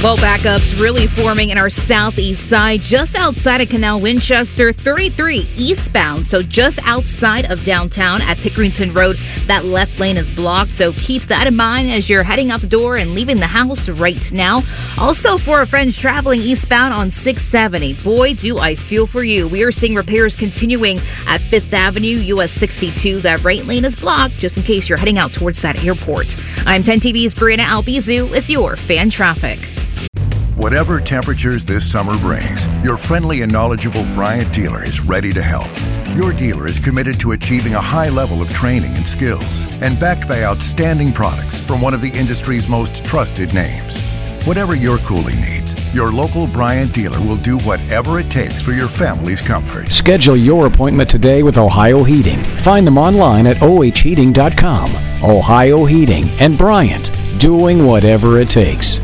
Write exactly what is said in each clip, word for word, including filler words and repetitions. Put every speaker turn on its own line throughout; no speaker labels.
Well, backups really forming in our southeast side, just outside of Canal Winchester, thirty-three eastbound. So just outside of downtown at Pickerington Road, that left lane is blocked. So keep that in mind as you're heading out the door and leaving the house right now. Also, for our friends traveling eastbound on six seventy, boy, do I feel for you. We are seeing repairs continuing at Fifth Avenue, U S sixty-two. That right lane is blocked just in case you're heading out towards that airport. I'm ten T V's Brianna Albizu with your fan traffic.
Whatever temperatures this summer brings, your friendly and knowledgeable Bryant dealer is ready to help. Your dealer is committed to achieving a high level of training and skills and backed by outstanding products from one of the industry's most trusted names. Whatever your cooling needs, your local Bryant dealer will do whatever it takes for your family's comfort.
Schedule your appointment today with Ohio Heating. Find them online at O H heating dot com. Ohio Heating and Bryant, doing whatever it takes.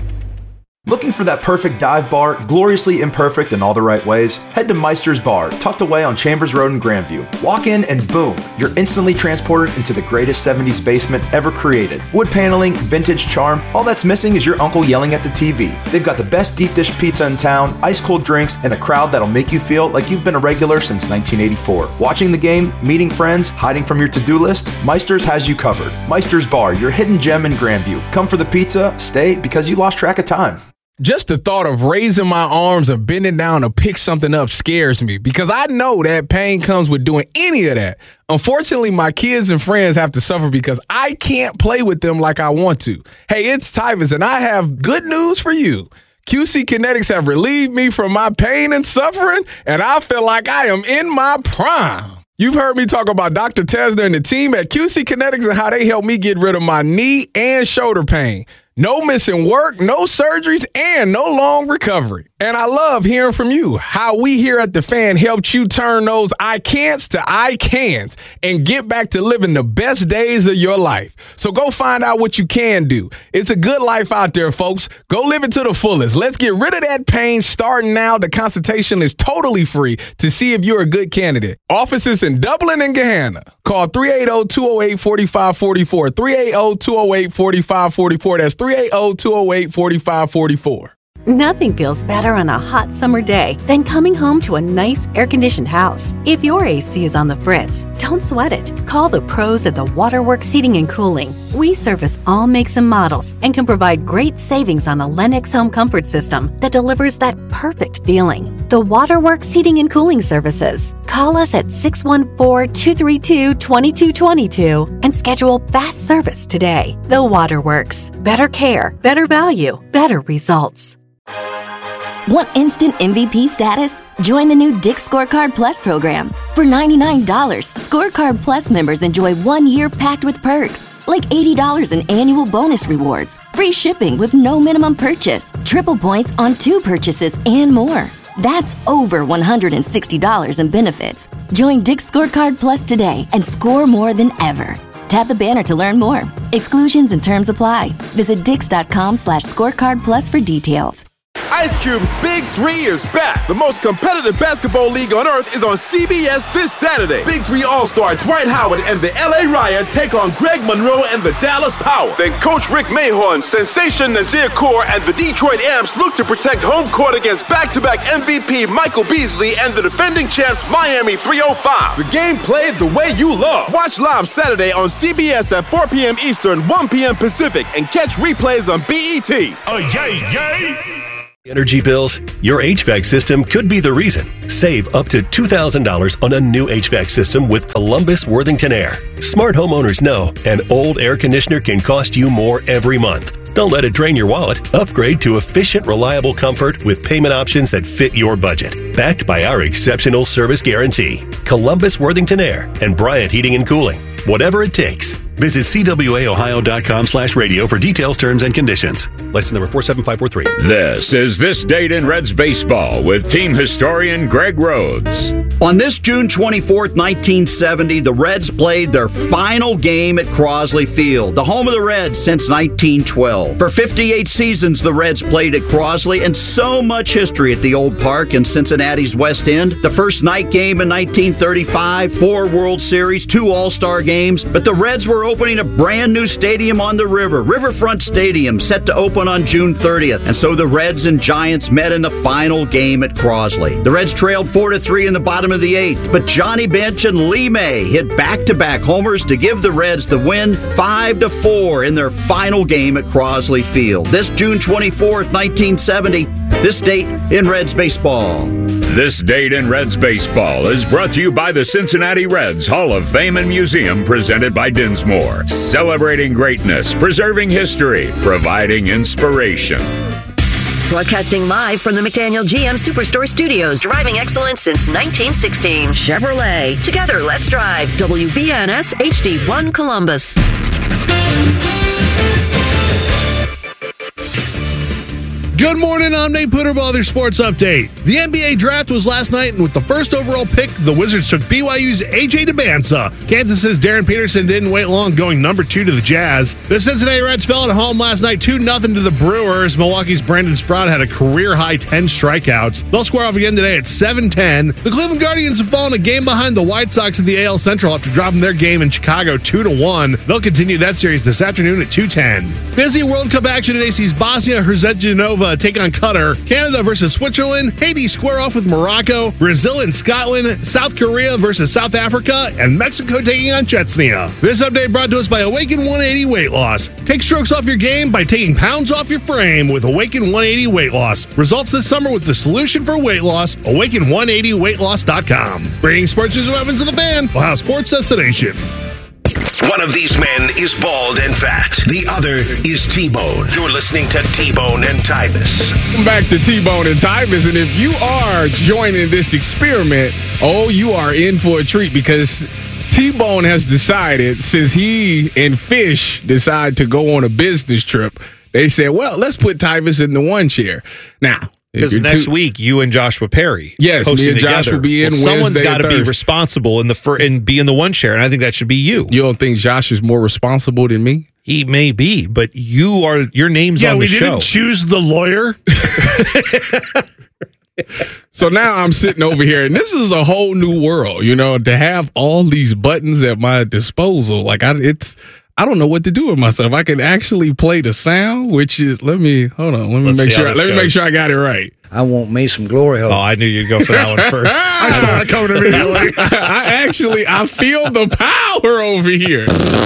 Looking for that perfect dive bar, gloriously imperfect in all the right ways? Head to Meister's Bar, tucked away on Chambers Road in Grandview. Walk in and boom, you're instantly transported into the greatest seventies basement ever created. Wood paneling, vintage charm, all that's missing is your uncle yelling at the T V. They've got the best deep dish pizza in town, ice cold drinks, and a crowd that'll make you feel like you've been a regular since nineteen eighty-four. Watching the game, meeting friends, hiding from your to-do list, Meister's has you covered. Meister's Bar, your hidden gem in Grandview. Come for the pizza, stay because you lost track of time.
Just the thought of raising my arms or bending down to pick something up scares me because I know that pain comes with doing any of that. Unfortunately, my kids and friends have to suffer because I can't play with them like I want to. Hey, it's Tyvus, and I have good news for you. Q C Kinetics have relieved me from my pain and suffering, and I feel like I am in my prime. You've heard me talk about Doctor Tesner and the team at Q C Kinetics and how they helped me get rid of my knee and shoulder pain. No missing work, no surgeries, and no long recovery. And I love hearing from you, how we here at The Fan helped you turn those I can'ts to I can'ts and get back to living the best days of your life. So go find out what you can do. It's a good life out there, folks. Go live it to the fullest. Let's get rid of that pain starting now. The consultation is totally free to see if you're a good candidate. Offices in Dublin and Gahanna. Call three eight zero, two zero eight, four five four four, three eight zero, two zero eight, four five four four. That's three eight zero, two zero eight, four five four four.
Nothing feels better on a hot summer day than coming home to a nice air-conditioned house. If your A C is on the fritz, don't sweat it. Call the pros at the Waterworks Heating and Cooling. We service all makes and models and can provide great savings on a Lennox home comfort system that delivers that perfect feeling. The Waterworks Heating and Cooling Services. Call us at six one four, two three two, two two two two and schedule fast service today. The Waterworks. Better care, better value, better results.
Want instant M V P status? Join the new Dick's Scorecard Plus program. For ninety-nine dollars, Scorecard Plus members enjoy one year packed with perks, like eighty dollars in annual bonus rewards, free shipping with no minimum purchase, triple points on two purchases, and more. That's over one hundred sixty dollars in benefits. Join Dick's Scorecard Plus today and score more than ever. Tap the banner to learn more. Exclusions and terms apply. Visit dix.com slash scorecard plus for details.
Ice Cube's Big Three is back. The most competitive basketball league on earth is on C B S this Saturday. Big Three All-Star Dwight Howard and the L A Riot take on Greg Monroe and the Dallas Power. Then Coach Rick Mahorn, Sensation Nazir Kaur, and the Detroit Amps look to protect home court against back-to-back M V P Michael Beasley and the defending champs Miami three oh five. The game played the way you love. Watch live Saturday on C B S at four p.m. Eastern, one p.m. Pacific, and catch replays on B E T.
Oh, yay, yay!
Energy bills? Your H V A C system could be the reason. Save up to two thousand dollars on a new H V A C system with Columbus Worthington Air. Smart homeowners know an old air conditioner can cost you more every month. Don't let it drain your wallet. Upgrade to efficient, reliable comfort with payment options that fit your budget. Backed by our exceptional service guarantee. Columbus Worthington Air and Bryant Heating and Cooling. Whatever it takes. Visit C W A Ohio dot com slash radio for details, terms, and conditions. License number four seven five four three.
This is This Date in Reds Baseball with team historian Greg Rhodes.
On this June twenty-fourth, nineteen seventy, the Reds played their final game at Crosley Field, the home of the Reds since nineteen twelve. For fifty-eight seasons, the Reds played at Crosley, and so much history at the old park in Cincinnati's West End. The first night game in nineteen thirty-five, four World Series, two All-Star games, but the Reds were opening a brand new stadium on the river, Riverfront Stadium, set to open on June thirtieth. And so the Reds and Giants met in the final game at Crosley. The Reds trailed four to three in the bottom of the eighth, but Johnny Bench and Lee May hit back-to-back homers to give the Reds the win, five to four in their final game at Crosley Field. This June twenty-fourth, nineteen seventy, this date in Reds baseball.
This date in Reds baseball is brought to you by the Cincinnati Reds Hall of Fame and Museum, presented by Dinsmore. Celebrating greatness, preserving history, providing inspiration.
Broadcasting live from the McDaniel G M Superstore Studios, driving excellence since nineteen sixteen. Chevrolet. Together, let's drive. W B N S H D one Columbus.
Good morning, I'm Nate Putterball, your sports update. The N B A draft was last night, and with the first overall pick, the Wizards took B Y U's A J Dybantsa. Kansas's Darren Peterson didn't wait long, going number two to the Jazz. The Cincinnati Reds fell at home last night two nothing to the Brewers. Milwaukee's Brandon Sprout had a career-high ten strikeouts. They'll square off again today at seven ten. The Cleveland Guardians have fallen a game behind the White Sox in the A L Central after dropping their game in Chicago two to one. They'll continue that series this afternoon at two ten. Busy World Cup action today sees Bosnia-Herzegovina take on Qatar, Canada versus Switzerland, Haiti square off with Morocco, Brazil and Scotland, South Korea versus South Africa, and Mexico taking on Chechnya. This update brought to us by Awaken one eighty Weight Loss. Take strokes off your game by taking pounds off your frame with Awaken one eighty Weight Loss. Results this summer with the solution for weight loss, awaken one eighty weight loss dot com. Bringing sports news and weapons to the fan, Ohio Sports Destination.
One of these men is bald and fat. The other is T-Bone. You're listening to T-Bone and Tyvis.
Welcome back to T-Bone and Tyvis. And if you are joining this experiment, oh, you are in for a treat, because T-Bone has decided, since he and Fish decide to go on a business trip, they said, well, let's put Tyvis in the one chair. Now,
because next too, week you and Joshua Perry,
yes, me and Josh will be in.
Well, someone's got to be responsible in the fir- and be in the one chair, and I think that should be you.
You don't think Josh is more responsible than me?
He may be, but you are. Your name's
yeah,
on the show.
Yeah, we didn't choose the lawyer.
So now I'm sitting over here, and this is a whole new world. You know, to have all these buttons at my disposal, like I, it's. I don't know what to do with myself. I can actually play the sound, which is let me hold on. Let me Let's make sure. Let goes. me make sure I got it right.
I want me some glory hole.
Oh, I knew you'd go for that one first.
I saw it coming immediately.
I actually, I feel the power over here.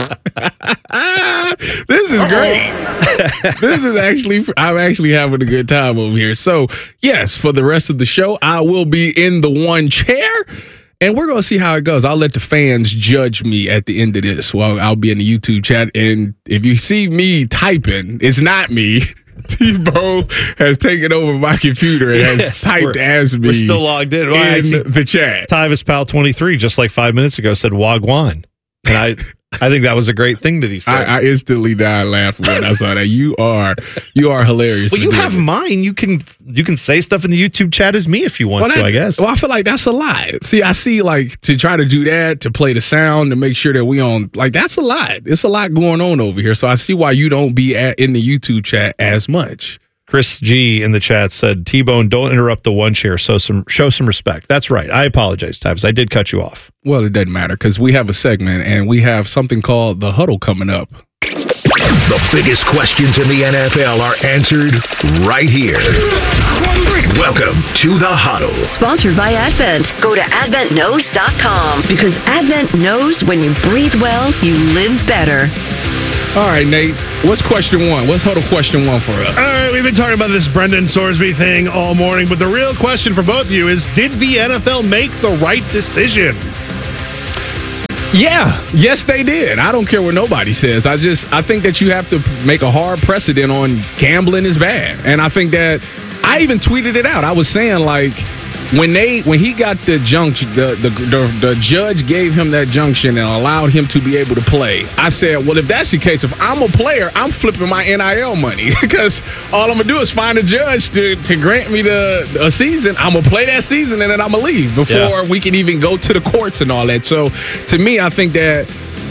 This is great. This is actually, I'm actually having a good time over here. So, yes, for the rest of the show, I will be in the one chair. And we're going to see how it goes. I'll let the fans judge me at the end of this. Well, I'll be in the YouTube chat. And if you see me typing, it's not me. T-Bone has taken over my computer and has yes, typed as me.
We're still logged in. Well,
in the chat.
Tyvis Pal twenty-three, just like five minutes ago, said Wagwan. And I I think that was a great thing that he said.
I, I instantly died laughing when I saw that. You are you are hilarious.
Well, you have mine. You can you can say stuff in the YouTube chat as me if you want well,
to,
that, I guess.
Well, I feel like that's a lot. See, I see like to try to do that, to play the sound, to make sure that we on, like that's a lot. It's a lot going on over here. So I see why you don't be at, in the YouTube chat as much.
Chris G in the chat said, T-Bone, don't interrupt the one chair. So some show some respect. That's right. I apologize, Tyvis. I did cut you off.
Well, it doesn't matter because we have a segment and we have something called The Huddle coming up.
The biggest questions in the N F L are answered right here. Welcome to The Huddle.
Sponsored by Advent. Go to advent knows dot com because Advent knows when you breathe well, you live better.
All right, Nate, what's question one? What's Huddle question one for us?
All right, we've been talking about this Brendan Sorsby thing all morning, but the real question for both of you is, did the N F L make the right decision?
Yeah, yes, they did. I don't care what nobody says. I just, I think that you have to make a hard precedent on gambling is bad. And I think that, I even tweeted it out. I was saying, like, When they when he got the junction, the, the the the judge gave him that junction and allowed him to be able to play. I said, well, if that's the case, if I'm a player, I'm flipping my N I L money because all I'm gonna do is find a judge to, to grant me the a season. I'm gonna play that season and then I'm gonna leave before yeah. we can even go to the courts and all that. So to me, I think that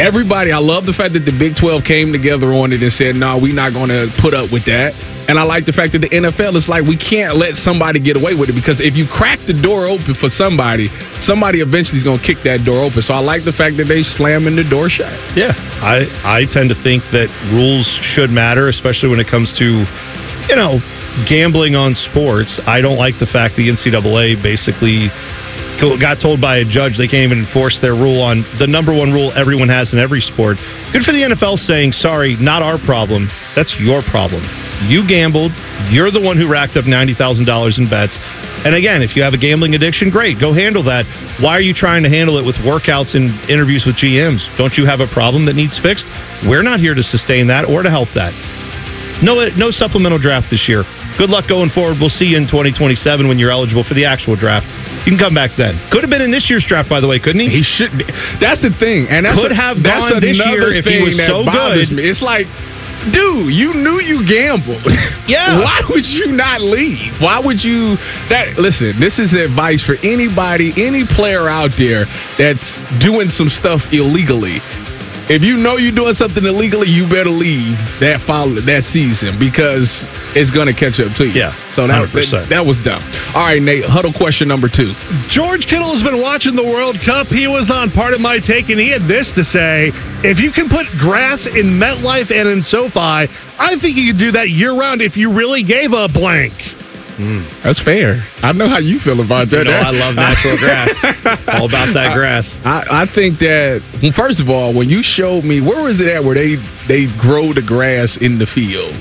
everybody, I love the fact that the Big twelve came together on it and said, no, we're not going to put up with that. And I like the fact that the N F L is like, we can't let somebody get away with it, because if you crack the door open for somebody, somebody eventually is going to kick that door open. So I like the fact that they slamming the door shut.
Yeah, I, I tend to think that rules should matter, especially when it comes to, you know, gambling on sports. I don't like the fact the N C double A basically got told by a judge they can't even enforce their rule on the number one rule everyone has in every sport. Good for the N F L saying, sorry, not our problem. That's your problem. You gambled. You're the one who racked up ninety thousand dollars in bets. And again, if you have a gambling addiction, great, go handle that. Why are you trying to handle it with workouts and interviews with G Ms? Don't you have a problem that needs fixed? We're not here to sustain that or to help that. No, no supplemental draft this year. Good luck going forward. We'll see you in twenty twenty-seven when you're eligible for the actual draft. You can come back then. Could have been in this year's draft, by the way, couldn't he?
He should. That's the thing, and that's
could
a,
have
that's
gone this year if he was
that
so
bothers
good.
Me. It's like, dude, you knew you gambled.
Yeah.
Why would you not leave? Why would you? That listen. This is advice for anybody, any player out there that's doing some stuff illegally. If you know you're doing something illegally, you better leave that follow that season, because it's going to catch up to you.
Yeah,
so that, that, that was dumb. All right, Nate, huddle question number two.
George Kittle has been watching the World Cup. He was on Part of My Take, and he had this to say: if you can put grass in MetLife and in SoFi, I think you could do that year-round if you really gave a blank.
Mm, that's fair. I know how you feel about that.
You know, I love natural grass. All about that grass.
I, I think that, well, first of all, when you showed me, where was it at where they, they grow the grass in the field?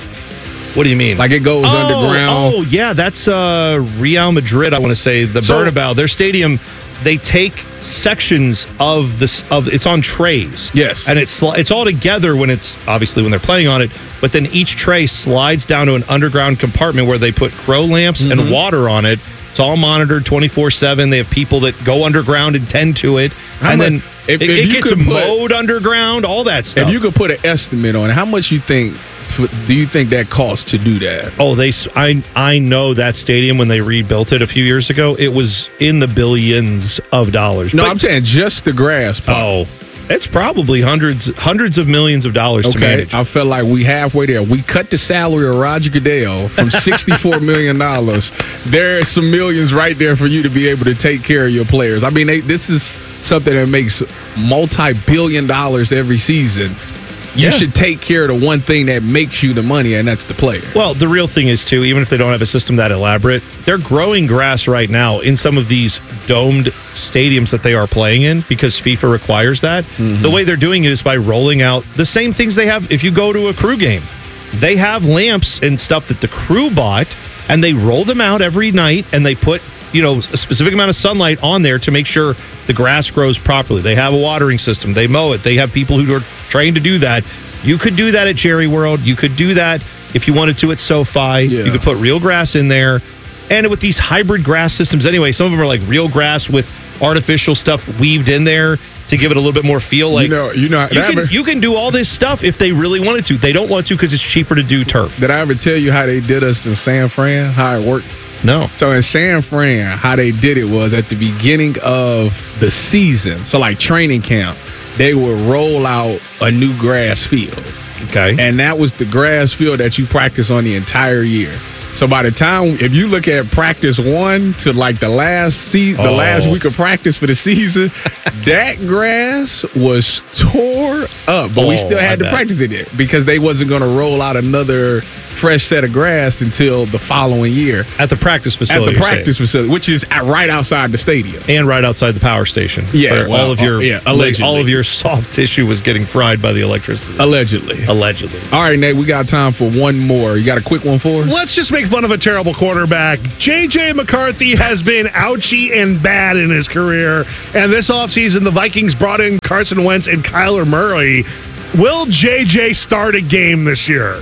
What do you mean?
Like it goes
oh,
underground?
Oh, yeah. That's uh, Real Madrid, I want to say. The
So-
Bernabeu. Their stadium, they take sections of this of it's on trays.
Yes.
And it's it's all together when it's obviously when they're playing on it, but then each tray slides down to an underground compartment where they put grow lamps
Mm-hmm.
and water on it. It's all monitored twenty-four seven. They have people that go underground and tend to it.
How
and
much-
then
if-
it,
if
it
you
gets
could put-
mowed underground, all that stuff.
If you could put an estimate on it, how much you think do you think that costs to do that?
Oh, they! I I know that stadium when they rebuilt it a few years ago. It was in the billions of dollars.
No,
But-
I'm saying just the grass part.
Oh, it's probably hundreds hundreds of millions of dollars to
Okay,
manage.
I felt like we halfway there. We cut the salary of Roger Goodell from sixty-four million dollars. There's some millions right there for you to be able to take care of your players. I mean, they, this is something that makes multi-billion dollars every season. You
Yeah.
should take care of the one thing that makes you the money, and that's the player.
Well, the real thing is, too, even if they don't have a system that elaborate, they're growing grass right now in some of these domed stadiums that they are playing in because FIFA requires that.
Mm-hmm.
The way they're doing it is by rolling out the same things they have if you go to a crew game. They have lamps and stuff that the crew bought, and they roll them out every night, and they put, you know, a specific amount of sunlight on there to make sure the grass grows properly. They have a watering system. They mow it. They have people who are trained to do that. You could do that at Jerry World. You could do that if you wanted to at SoFi.
Yeah.
You could put real grass in there. And with these hybrid grass systems anyway, some of them are like real grass with artificial stuff weaved in there to give it a little bit more feel. Like,
you know, you know,
you can, you can do all this stuff if they really wanted to. They don't want to because it's cheaper to do turf.
Did I ever tell you how they did us in San Fran? How it worked?
No.
So in San Fran, how they did it was at the beginning of the season, so like training camp, they would roll out a new grass field.
Okay.
And that was the grass field that you practice on the entire year. So by the time, if you look at practice one to like the last season, the
Oh.
last week of practice for the season, that grass was tore up. But we
Oh,
still
I
had to
bet.
practice in it because they wasn't going to roll out another fresh set of grass until the following year
At the practice
at
facility.
the
you're
practice
saying.
facility, which is at- right outside the stadium.
And right outside the power station.
Yeah,
where
well,
all of your
uh, yeah,
like,
allegedly.
all of your soft tissue was getting fried by the electricity.
Allegedly.
Allegedly.
All right, Nate, we got time for one more. You got a quick one for us?
Let's just make fun of a terrible quarterback. J J McCarthy has been ouchy and bad in his career. And this offseason, the Vikings brought in Carson Wentz and Kyler Murray. Will J J start a game this year?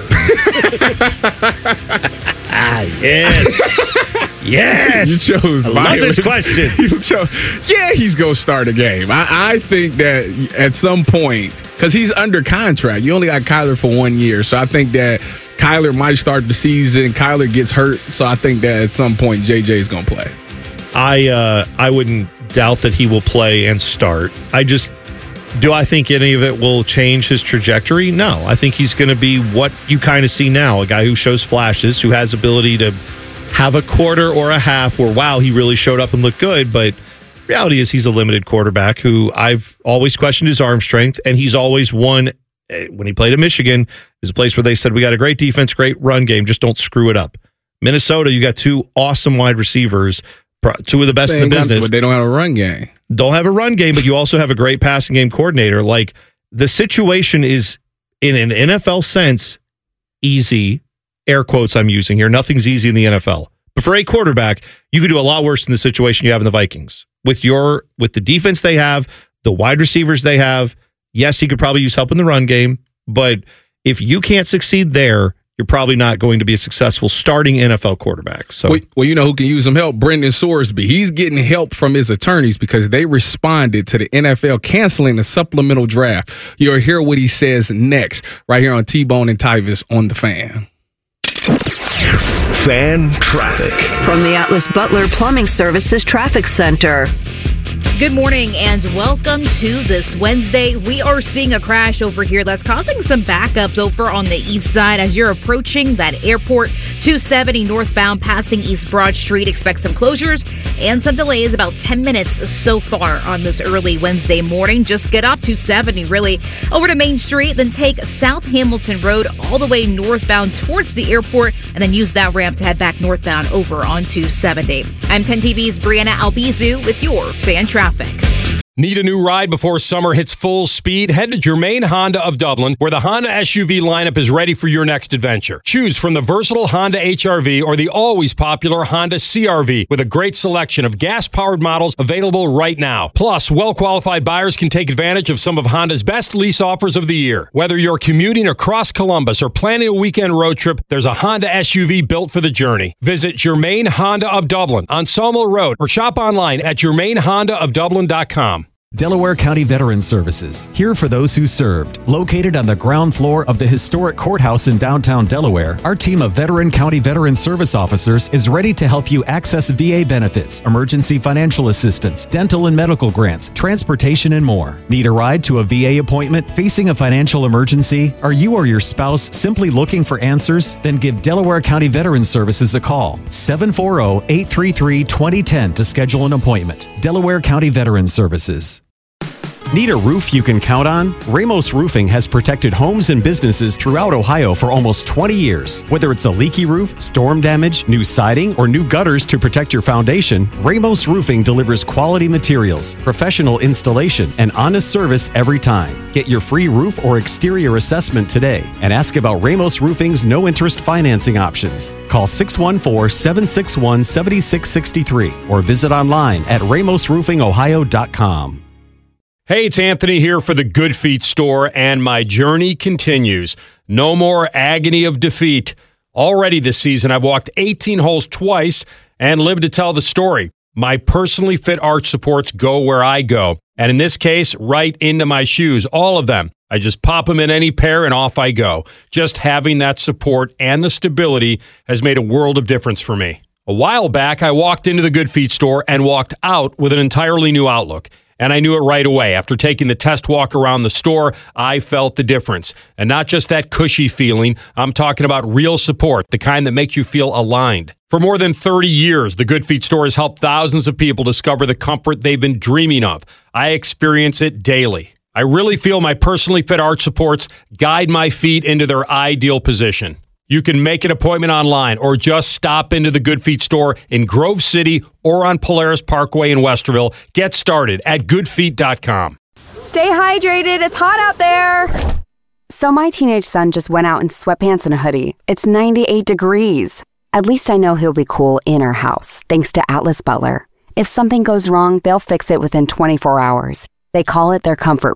Ah, yes. Yes.
You chose
I love this
violence.
question.
You chose, yeah, he's going to start a game. I, I think that at some point, because he's under contract, you only got Kyler for one year. So I think that Kyler might start the season. Kyler gets hurt. So I think that at some point, J J is going to play.
I uh, I wouldn't doubt that he will play and start. I just Do I think any of it will change his trajectory? No. I think he's going to be what you kind of see now, a guy who shows flashes, who has ability to have a quarter or a half where, wow, he really showed up and looked good. But reality is he's a limited quarterback who I've always questioned his arm strength, and he's always won. When he played at Michigan, is a place where they said, we got a great defense, great run game, just don't screw it up. Minnesota, you got two awesome wide receivers, two of the best in the business.
But they don't have a run game.
Don't have a run game, but you also have a great passing game coordinator. Like, the situation is, in an N F L sense, easy. Air quotes I'm using here. Nothing's easy in the N F L. But for a quarterback, you could do a lot worse than the situation you have in the Vikings. With your with the defense they have, the wide receivers they have, yes, he could probably use help in the run game, but if you can't succeed there, you're probably not going to be a successful starting N F L quarterback. So,
well, well, you know who can use some help? Brendan Sorsby. He's getting help from his attorneys because they responded to the N F L canceling the supplemental draft. You'll hear what he says next, right here on T-Bone and Tyvis on The Fan.
Fan traffic.
From the Atlas Butler Plumbing Services Traffic Center.
Good morning and welcome to this Wednesday. We are seeing a crash over here that's causing some backups over on the east side as you're approaching that airport. two seventy northbound passing East Broad Street. Expect some closures and some delays, about ten minutes so far on this early Wednesday morning. Just get off two seventy really over to Main Street, then take South Hamilton Road all the way northbound towards the airport, and then use that ramp to head back northbound over on two seventy. I'm ten T V's Brianna Albizu with your Fan Traffic.
Need a new ride before summer hits full speed? Head to Germain Honda of Dublin, where the Honda S U V lineup is ready for your next adventure. Choose from the versatile Honda H R V or the always popular Honda C R V, with a great selection of gas-powered models available right now. Plus, well-qualified buyers can take advantage of some of Honda's best lease offers of the year. Whether you're commuting across Columbus or planning a weekend road trip, there's a Honda S U V built for the journey. Visit Germain Honda of Dublin on Sawmill Road or shop online at germain honda of dublin dot com.
Delaware County Veterans Services, here for those who served. Located on the ground floor of the historic courthouse in downtown Delaware, our team of veteran county veteran service officers is ready to help you access V A benefits, emergency financial assistance, dental and medical grants, transportation, and more. Need a ride to a V A appointment? Facing a financial emergency? Are you or your spouse simply looking for answers? Then give Delaware County Veterans Services a call. seven four zero, eight three three, two zero one zero to schedule an appointment. Delaware County Veterans Services. Need a roof you can count on? Ramos Roofing has protected homes and businesses throughout Ohio for almost twenty years. Whether it's a leaky roof, storm damage, new siding, or new gutters to protect your foundation, Ramos Roofing delivers quality materials, professional installation, and honest service every time. Get your free roof or exterior assessment today and ask about Ramos Roofing's no-interest financing options. Call six one four, seven six one, seven six six three or visit online at ramos roofing ohio dot com.
Hey, it's Anthony here for the Good Feet store, and my journey continues. No more agony of defeat. Already this season, I've walked eighteen holes twice and lived to tell the story. My personally fit arch supports go where I go, and in this case, right into my shoes, all of them. I just pop them in any pair and off I go. Just having that support and the stability has made a world of difference for me. A while back, I walked into the Good Feet store and walked out with an entirely new outlook. And I knew it right away. After taking the test walk around the store, I felt the difference. And not just that cushy feeling, I'm talking about real support, the kind that makes you feel aligned. For more than thirty years, the Good Feet store has helped thousands of people discover the comfort they've been dreaming of. I experience it daily. I really feel my personally fit arch supports guide my feet into their ideal position. You can make an appointment online or just stop into the Good Feet store in Grove City or on Polaris Parkway in Westerville. Get started at good feet dot com.
Stay hydrated. It's hot out there. So my teenage son just went out in sweatpants and a hoodie. It's ninety-eight degrees. At least I know he'll be cool in our house, thanks to Atlas Butler. If something goes wrong, they'll fix it within twenty-four hours. They call it their Comfort